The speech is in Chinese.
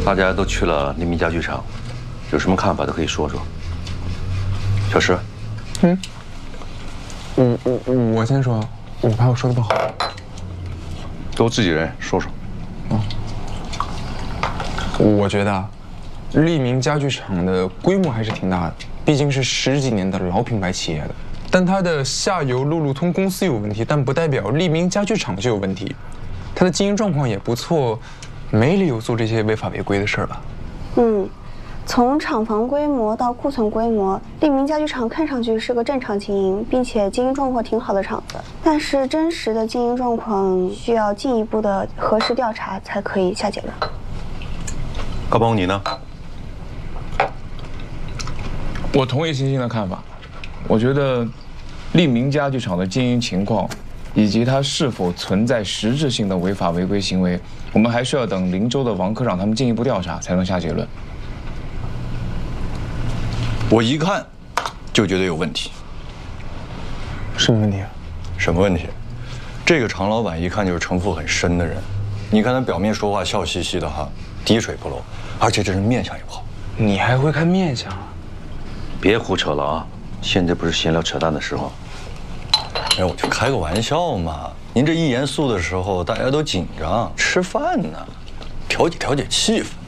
大家都去了利民家具厂，有什么看法都可以说说。小石， 我先说，我怕我说的不好。 都自己人，说说。 我觉得啊，利民家具厂的规模还是挺大的，毕竟是10几年的老品牌企业了。但它的下游路路通公司有问题，但不代表利民家具厂就有问题。它的经营状况也不错，没理由做这些违法违规的事儿吧？ 从厂房规模到库存规模，利民家具厂看上去是个正常经营，并且经营状况挺好的厂子。但是真实的经营状况需要进一步的核实调查才可以下结论。 高鹏，你呢？ 我同意欣欣的看法，我觉得利民家具厂的经营情况，以及它是否存在实质性的违法违规行为，我们还需要等林州的王科长他们进一步调查才能下结论。 我一看就觉得有问题。 什么问题啊？ 什么问题？这个常老板一看就是城府很深的人。你看他表面说话笑嘻嘻的哈，滴水不漏，而且这人面相也不好。 你还会看面相啊？ 别胡扯了啊！现在不是闲聊扯淡的时候。哎，我就开个玩笑嘛。您这一严肃的时候，大家都紧张，吃饭呢，调节气氛。